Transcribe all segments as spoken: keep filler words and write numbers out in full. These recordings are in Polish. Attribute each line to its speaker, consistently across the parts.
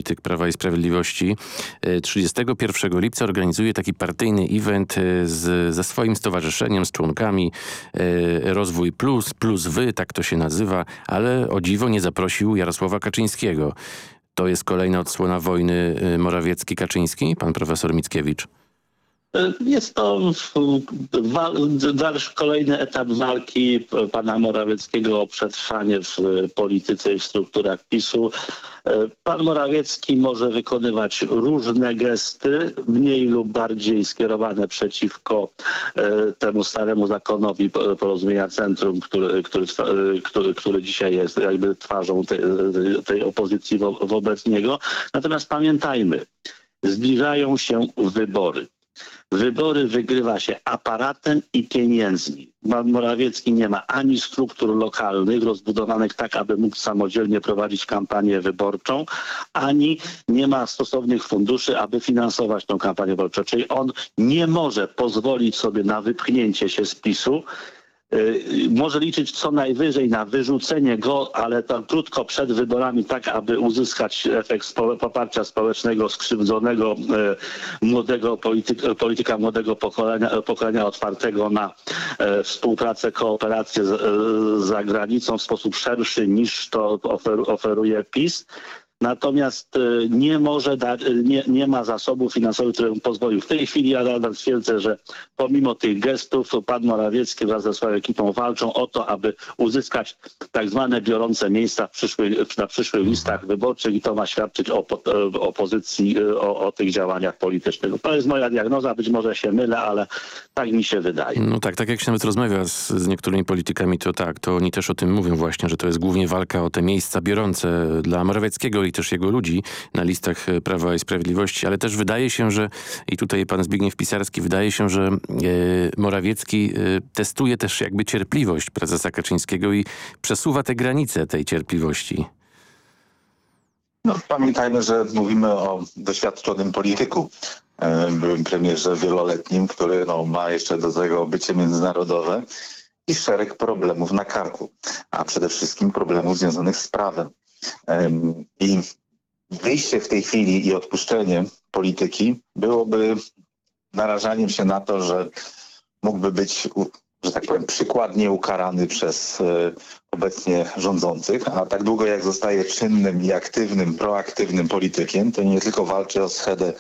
Speaker 1: polityk Prawa i Sprawiedliwości, trzydziestego pierwszego lipca organizuje taki partyjny event z, ze swoim stowarzyszeniem, z członkami Rozwój Plus, Plus Wy, tak to się nazywa, ale o dziwo nie zaprosił Jarosława Kaczyńskiego. To jest kolejna odsłona wojny Morawiecki-Kaczyński, pan profesor Mickiewicz?
Speaker 2: Jest to dalszy, kolejny etap walki pana Morawieckiego o przetrwanie w polityce i w strukturach PiSu. Pan Morawiecki może wykonywać różne gesty, mniej lub bardziej skierowane przeciwko temu staremu zakonowi Porozumienia Centrum, który, który, który, który dzisiaj jest jakby twarzą tej, tej opozycji wo, wobec niego. Natomiast pamiętajmy, zbliżają się wybory. Wybory wygrywa się aparatem i pieniędzmi. Pan Morawiecki nie ma ani struktur lokalnych rozbudowanych tak, aby mógł samodzielnie prowadzić kampanię wyborczą, ani nie ma stosownych funduszy, aby finansować tą kampanię wyborczą. Czyli on nie może pozwolić sobie na wypchnięcie się z PiSu. Może liczyć co najwyżej na wyrzucenie go, ale to krótko przed wyborami, tak aby uzyskać efekt spo, poparcia społecznego skrzywdzonego e, młodego polityka, polityka młodego pokolenia, pokolenia otwartego na e, współpracę, kooperację z, e, za granicą w sposób szerszy niż to ofer, oferuje PiS. Natomiast nie może dać, nie, nie ma zasobów finansowych, które mu pozwolił. W tej chwili ja nadal twierdzę, że pomimo tych gestów pan Morawiecki wraz ze swoją ekipą walczą o to, aby uzyskać tak zwane biorące miejsca w przyszłych, na przyszłych listach wyborczych i to ma świadczyć o opozycji, o, o tych działaniach politycznych. To jest moja diagnoza, być może się mylę, ale tak mi się wydaje.
Speaker 1: No tak, tak jak się nawet rozmawia z, z niektórymi politykami, to tak, to oni też o tym mówią właśnie, że to jest głównie walka o te miejsca biorące dla Morawieckiego i też jego ludzi na listach Prawa i Sprawiedliwości, ale też wydaje się, że i tutaj pan Zbigniew Pisarski, wydaje się, że e, Morawiecki e, testuje też jakby cierpliwość prezesa Kaczyńskiego i przesuwa te granice tej cierpliwości.
Speaker 3: No, pamiętajmy, że mówimy o doświadczonym polityku, e, byłym premierze wieloletnim, który no, ma jeszcze do tego bycie międzynarodowe i szereg problemów na karku, a przede wszystkim problemów związanych z prawem. I wyjście w tej chwili i odpuszczenie polityki byłoby narażaniem się na to, że mógłby być, że tak powiem, przykładnie ukarany przez obecnie rządzących, a tak długo jak zostaje czynnym i aktywnym, proaktywnym politykiem, to nie tylko walczy o schedę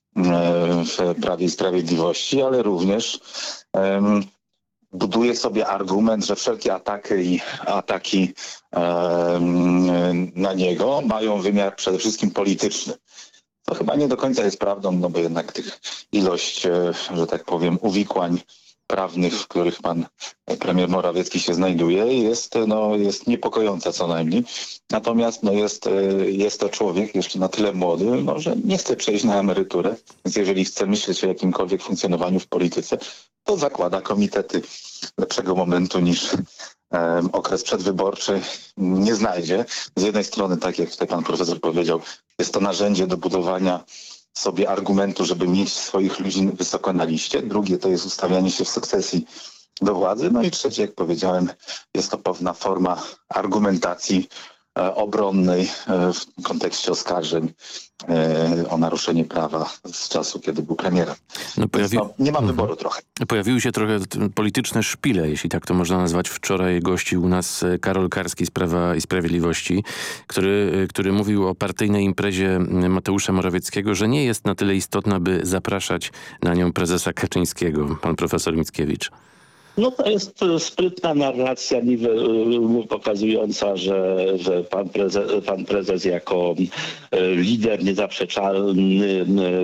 Speaker 3: w Prawie i Sprawiedliwości, ale również um, buduje sobie argument, że wszelkie ataki i ataki e, na niego mają wymiar przede wszystkim polityczny. To chyba nie do końca jest prawdą, no bo jednak tych ilość, e, że tak powiem, uwikłań prawnych, w których pan premier Morawiecki się znajduje, jest, no, jest niepokojąca co najmniej. Natomiast no, jest, jest to człowiek jeszcze na tyle młody, no, że nie chce przejść na emeryturę. Więc jeżeli chce myśleć o jakimkolwiek funkcjonowaniu w polityce, to zakłada komitety. Lepszego momentu niż um, okres przedwyborczy nie znajdzie. Z jednej strony, tak jak tutaj pan profesor powiedział, jest to narzędzie do budowania sobie argumentu, żeby mieć swoich ludzi wysoko na liście. Drugie to jest ustawianie się w sukcesji do władzy. No i trzecie, jak powiedziałem, jest to pewna forma argumentacji e, obronnej e, w kontekście oskarżeń e, o naruszenie prawa z czasu, kiedy był premierem. No, pojawi... Więc, no, nie ma wyboru mhm. trochę.
Speaker 1: Pojawiły się trochę polityczne szpile, jeśli tak to można nazwać. Wczoraj gościł u nas Karol Karski z Prawa i Sprawiedliwości, który, który mówił o partyjnej imprezie Mateusza Morawieckiego, że nie jest na tyle istotna, by zapraszać na nią prezesa Kaczyńskiego. Pan profesor Mickiewicz.
Speaker 2: No to jest sprytna narracja pokazująca, że, że pan, prezes, pan prezes jako lider, niezaprzeczalny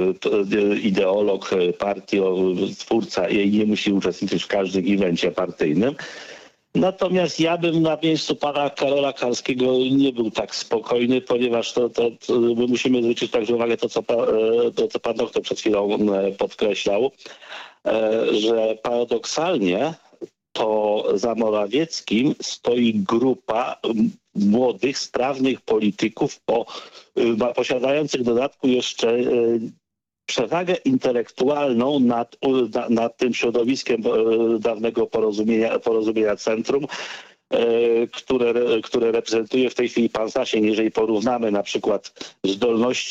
Speaker 2: ideolog partii, twórca jej nie musi uczestniczyć w każdym evencie partyjnym. Natomiast ja bym na miejscu pana Karola Karskiego nie był tak spokojny, ponieważ to, to, to my musimy zwrócić także uwagę to, co pan, to, co pan doktor przed chwilą podkreślał, że paradoksalnie to za Morawieckim stoi grupa młodych, sprawnych polityków o, posiadających w dodatku jeszcze przewagę intelektualną nad, nad, nad tym środowiskiem dawnego porozumienia, porozumienia Centrum, które, które reprezentuje w tej chwili pan Sasin. Jeżeli porównamy na przykład zdolności